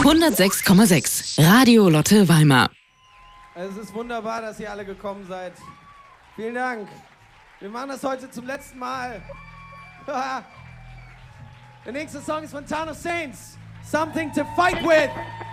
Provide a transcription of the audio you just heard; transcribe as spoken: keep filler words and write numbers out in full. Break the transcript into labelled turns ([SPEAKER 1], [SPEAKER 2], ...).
[SPEAKER 1] hundertsechs Komma sechs Radio Lotte Weimar.
[SPEAKER 2] Es ist wunderbar, dass ihr alle gekommen seid. Vielen Dank. Wir machen das heute zum letzten Mal. Der nächste Song ist von Town of Saints. Something to fight with.